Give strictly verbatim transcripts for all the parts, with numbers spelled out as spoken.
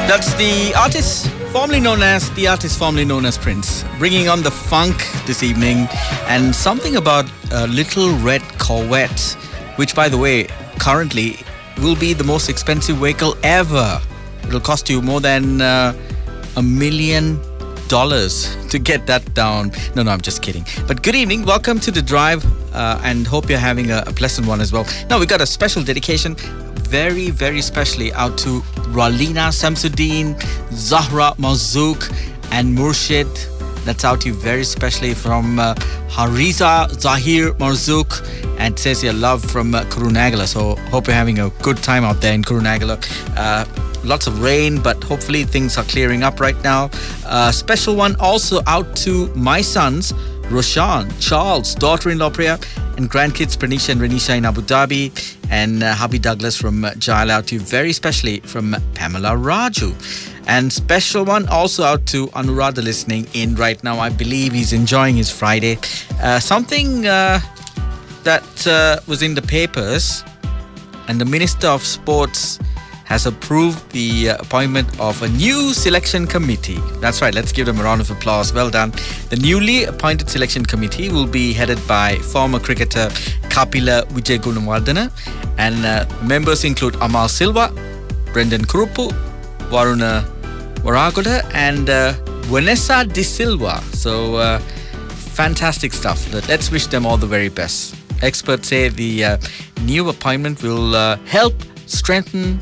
That's the artist formerly known as the artist formerly known as Prince, bringing on the funk this evening, and something about a little red Corvette, which, by the way, currently will be the most expensive vehicle ever. It'll cost you more than uh, a million dollars to get that down. No, no, I'm just kidding. But good evening. Welcome to The Drive, uh, and hope you're having a, a pleasant one as well. Now, we got a special dedication, very, very specially out to Ralina Samsudeen, Zahra Marzouk, and Murshid. That's out to you very specially from uh, Hariza Zahir Marzouk, and says your love from uh, Kurunagala. So hope you're having a good time out there in Kurunagala. Uh, lots of rain, but hopefully things are clearing up right now. Uh, special one also out to my sons, Roshan, Charles, daughter-in-law Priya, and grandkids Pranisha and Renisha in Abu Dhabi, and uh, hubby Douglas from uh, Jail, out to you very specially from uh, Pamela Raju. And special one also out to Anuradha listening in right now. I believe he's enjoying his Friday. Uh, something uh, that uh, was in the papers, and the Minister of Sports has approved the uh, appointment of a new selection committee. That's right, let's give them a round of applause. Well done. The newly appointed selection committee will be headed by former cricketer Kapila Wijayagunawardena, and uh, members include Amal Silva, Brendan Kurupu, Varuna Waragoda, and uh, Vanessa De Silva. So uh, fantastic stuff. Let's wish them all the very best. Experts say the uh, new appointment will uh, help strengthen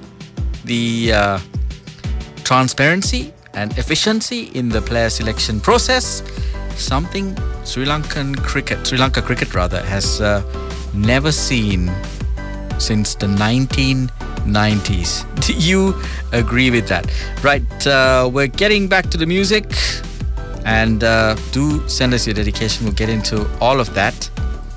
the uh, transparency and efficiency in the player selection process, something Sri Lankan cricket, Sri Lanka cricket rather, has uh, never seen since the nineteen nineties. Do you agree with that? Right, uh, we're getting back to the music, and uh, do send us your dedication. We'll get into all of that.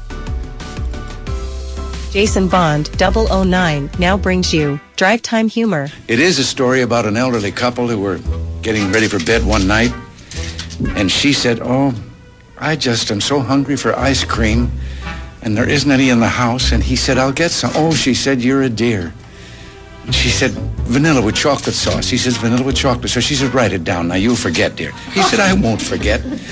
Jason Bond, double oh nine, now brings you Drive Time Humor. It is a story about an elderly couple who were getting ready for bed one night, and she said, "Oh, I just am so hungry for ice cream, and there isn't any in the house." And he said, "I'll get some." "Oh," she said, "you're a dear." She said, "Vanilla with chocolate sauce." He says, "Vanilla with chocolate sauce." She said, "Write it down. Now you'll forget, dear." He said, "I won't forget."